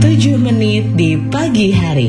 7 menit di pagi hari.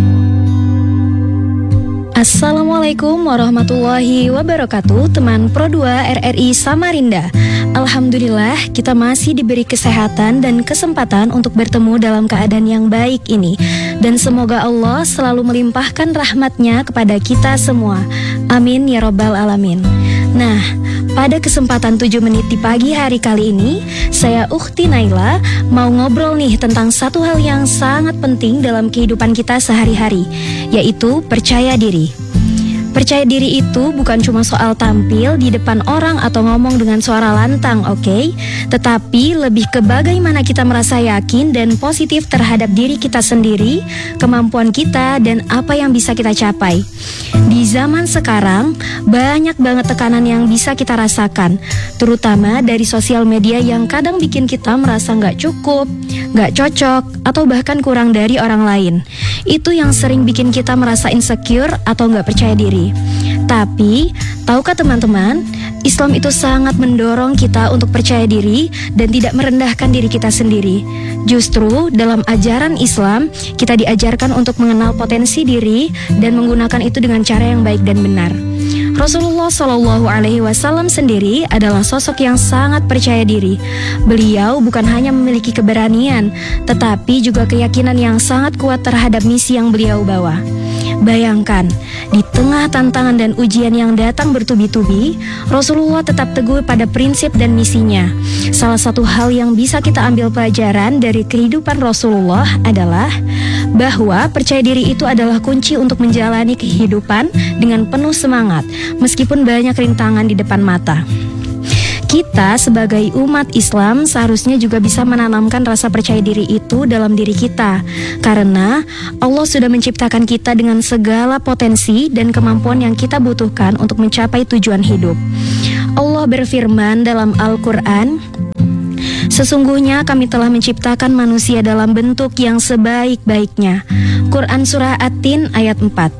Assalamualaikum warahmatullahi wabarakatuh, teman Pro 2 RRI Samarinda. Alhamdulillah kita masih diberi kesehatan dan kesempatan untuk bertemu dalam keadaan yang baik ini. Dan semoga Allah selalu melimpahkan rahmatnya kepada kita semua. Amin ya rabbal alamin. Nah, pada kesempatan 7 menit di pagi hari kali ini, saya Ukhti Naila mau ngobrol nih tentang satu hal yang sangat penting dalam kehidupan kita sehari-hari, yaitu percaya diri. Percaya diri itu bukan cuma soal tampil di depan orang atau ngomong dengan suara lantang, oke? Tetapi lebih ke bagaimana kita merasa yakin dan positif terhadap diri kita sendiri, kemampuan kita, dan apa yang bisa kita capai. Di zaman sekarang, banyak banget tekanan yang bisa kita rasakan, terutama dari sosial media yang kadang bikin kita merasa nggak cukup, nggak cocok, atau bahkan kurang dari orang lain. Itu yang sering bikin kita merasa insecure atau nggak percaya diri. Tapi, tahukah teman-teman, Islam itu sangat mendorong kita untuk percaya diri dan tidak merendahkan diri kita sendiri. Justru dalam ajaran Islam, kita diajarkan untuk mengenal potensi diri dan menggunakan itu dengan cara yang baik dan benar. Rasulullah SAW sendiri adalah sosok yang sangat percaya diri. Beliau bukan hanya memiliki keberanian, tetapi juga keyakinan yang sangat kuat terhadap misi yang beliau bawa. Bayangkan, di tengah tantangan dan ujian yang datang bertubi-tubi, Rasulullah tetap teguh pada prinsip dan misinya. Salah satu hal yang bisa kita ambil pelajaran dari kehidupan Rasulullah adalah bahwa percaya diri itu adalah kunci untuk menjalani kehidupan dengan penuh semangat, meskipun banyak rintangan di depan mata. Kita sebagai umat Islam seharusnya juga bisa menanamkan rasa percaya diri itu dalam diri kita, karena Allah sudah menciptakan kita dengan segala potensi dan kemampuan yang kita butuhkan untuk mencapai tujuan hidup. Allah berfirman dalam Al-Quran, "Sesungguhnya kami telah menciptakan manusia dalam bentuk yang sebaik-baiknya." Quran Surah At-Tin ayat 4.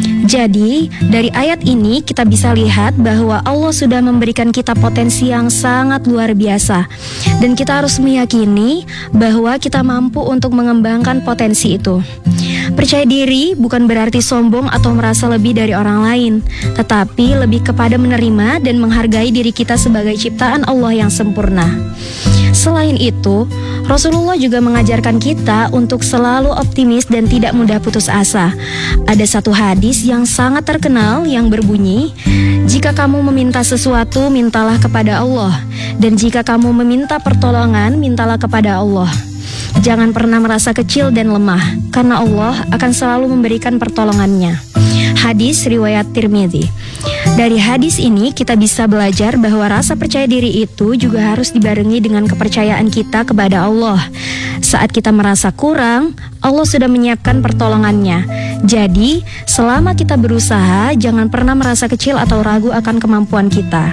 Jadi, dari ayat ini kita bisa lihat bahwa Allah sudah memberikan kita potensi yang sangat luar biasa. Dan kita harus meyakini bahwa kita mampu untuk mengembangkan potensi itu. Percaya diri bukan berarti sombong atau merasa lebih dari orang lain, tetapi lebih kepada menerima dan menghargai diri kita sebagai ciptaan Allah yang sempurna. Selain itu, Rasulullah juga mengajarkan kita untuk selalu optimis dan tidak mudah putus asa. Ada satu hadis yang sangat terkenal yang berbunyi, "Jika kamu meminta sesuatu, mintalah kepada Allah. Dan jika kamu meminta pertolongan, mintalah kepada Allah. Jangan pernah merasa kecil dan lemah, karena Allah akan selalu memberikan pertolongannya." Hadis riwayat Tirmidzi. Dari hadis ini kita bisa belajar bahwa rasa percaya diri itu juga harus dibarengi dengan kepercayaan kita kepada Allah. Saat kita merasa kurang, Allah sudah menyiapkan pertolongannya. Jadi, selama kita berusaha, jangan pernah merasa kecil atau ragu akan kemampuan kita.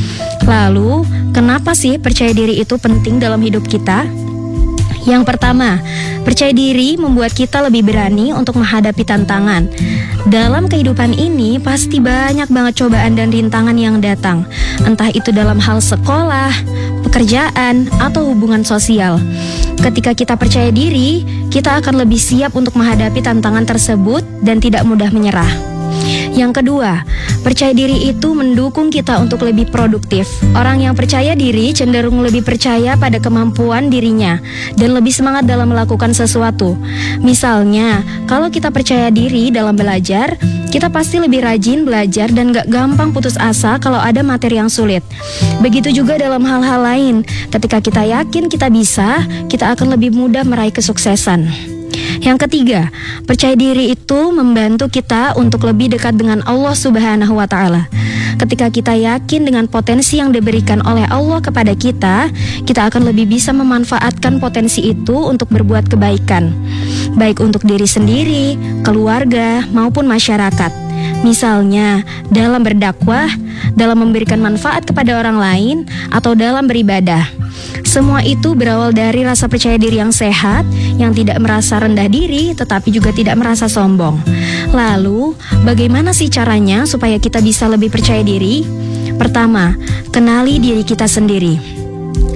Lalu, kenapa sih percaya diri itu penting dalam hidup kita? Yang pertama, percaya diri membuat kita lebih berani untuk menghadapi tantangan. Dalam kehidupan ini pasti banyak banget cobaan dan rintangan yang datang, entah itu dalam hal sekolah, pekerjaan, atau hubungan sosial. Ketika kita percaya diri, kita akan lebih siap untuk menghadapi tantangan tersebut dan tidak mudah menyerah. Yang kedua, percaya diri itu mendukung kita untuk lebih produktif. Orang yang percaya diri cenderung lebih percaya pada kemampuan dirinya dan lebih semangat dalam melakukan sesuatu. Misalnya, kalau kita percaya diri dalam belajar, kita pasti lebih rajin belajar dan gak gampang putus asa kalau ada materi yang sulit. Begitu juga dalam hal-hal lain, ketika kita yakin kita bisa, kita akan lebih mudah meraih kesuksesan. Yang ketiga, percaya diri itu membantu kita untuk lebih dekat dengan Allah Subhanahu wa Ta'ala. Ketika kita yakin dengan potensi yang diberikan oleh Allah kepada kita, kita akan lebih bisa memanfaatkan potensi itu untuk berbuat kebaikan, baik untuk diri sendiri, keluarga, maupun masyarakat. Misalnya, dalam berdakwah, dalam memberikan manfaat kepada orang lain, atau dalam beribadah. Semua itu berawal dari rasa percaya diri yang sehat, yang tidak merasa rendah diri, tetapi juga tidak merasa sombong. Lalu, bagaimana sih caranya supaya kita bisa lebih percaya diri? Pertama, kenali diri kita sendiri.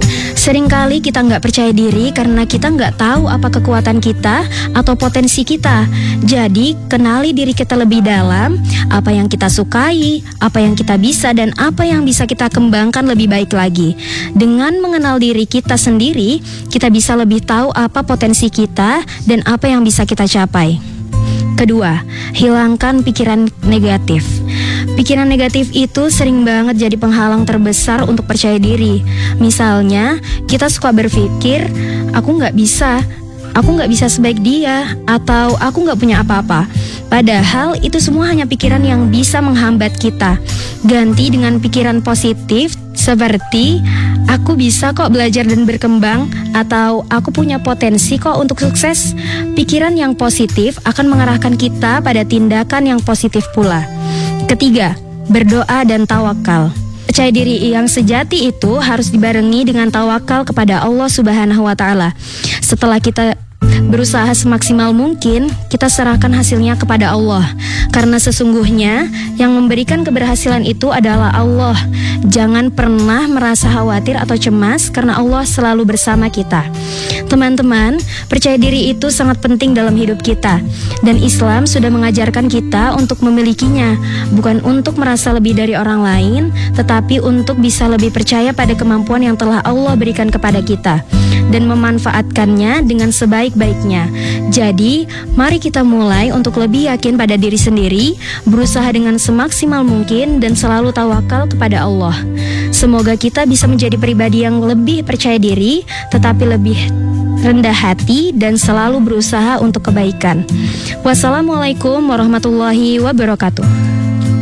Seringkali kita nggak percaya diri karena kita nggak tahu apa kekuatan kita atau potensi kita. Jadi, kenali diri kita lebih dalam, apa yang kita sukai, apa yang kita bisa, dan apa yang bisa kita kembangkan lebih baik lagi. Dengan mengenal diri kita sendiri, kita bisa lebih tahu apa potensi kita dan apa yang bisa kita capai. Kedua, hilangkan pikiran negatif. Pikiran negatif itu sering banget jadi penghalang terbesar untuk percaya diri. Misalnya, kita suka berpikir, aku nggak bisa sebaik dia, atau aku nggak punya apa-apa. Padahal itu semua hanya pikiran yang bisa menghambat kita. Ganti dengan pikiran positif seperti, aku bisa kok belajar dan berkembang, atau aku punya potensi kok untuk sukses. Pikiran yang positif akan mengarahkan kita pada tindakan yang positif pula. Ketiga, berdoa dan tawakal. Percaya diri yang sejati itu harus dibarengi dengan tawakal kepada Allah Subhanahu wa Ta'ala. Setelah kita berusaha semaksimal mungkin, kita serahkan hasilnya kepada Allah. Karena sesungguhnya yang memberikan keberhasilan itu adalah Allah. Jangan pernah merasa khawatir atau cemas karena Allah selalu bersama kita. Teman-teman, percaya diri itu sangat penting dalam hidup kita. Dan Islam sudah mengajarkan kita untuk memilikinya, bukan untuk merasa lebih dari orang lain, tetapi untuk bisa lebih percaya pada kemampuan yang telah Allah berikan kepada kita dan memanfaatkannya dengan sebaik-baiknya. Jadi, mari kita mulai untuk lebih yakin pada diri sendiri, berusaha dengan semaksimal mungkin dan selalu tawakal kepada Allah. Semoga kita bisa menjadi pribadi yang lebih percaya diri, tetapi lebih rendah hati dan selalu berusaha untuk kebaikan. Wassalamualaikum warahmatullahi wabarakatuh.